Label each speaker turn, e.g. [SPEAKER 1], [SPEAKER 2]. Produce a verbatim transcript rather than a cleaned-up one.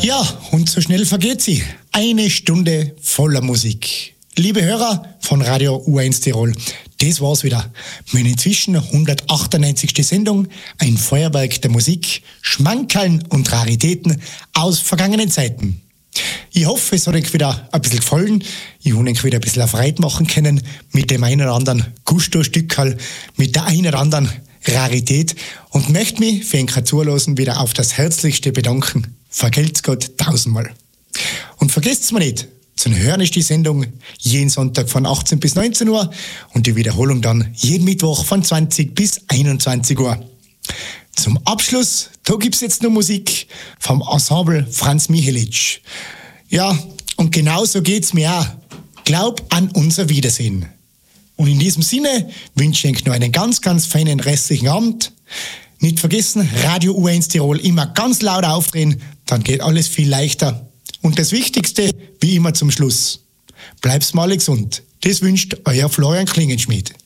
[SPEAKER 1] Ja, und so schnell vergeht sie. Eine Stunde voller Musik. Liebe Hörer von Radio U eins Tirol, das war's wieder. Meine inzwischen hundertachtundneunzigste Sendung, ein Feuerwerk der Musik, Schmankerln und Raritäten aus vergangenen Zeiten. Ich hoffe, es hat euch wieder ein bisschen gefallen. Ich habe euch wieder ein bisschen auf Freude machen können mit dem einen oder anderen Gusto-Stückerl, mit der einen oder anderen Rarität und möchte mich für ein Zuhören wieder auf das Herzlichste bedanken. Vergelt's Gott tausendmal. Und vergesst's mir nicht, zu hören ist die Sendung jeden Sonntag von achtzehn bis neunzehn Uhr und die Wiederholung dann jeden Mittwoch von zwanzig bis einundzwanzig Uhr. Zum Abschluss, da gibt's jetzt noch Musik vom Ensemble Franz Michelic. Ja, und genauso geht's mir auch. Glaub an unser Wiedersehen. Und in diesem Sinne wünsche ich euch noch einen ganz, ganz feinen restlichen Abend. Nicht vergessen, Radio U eins Tirol immer ganz laut aufdrehen, dann geht alles viel leichter. Und das Wichtigste, wie immer zum Schluss, bleib's mal gesund. Das wünscht euer Florian Klingenschmidt.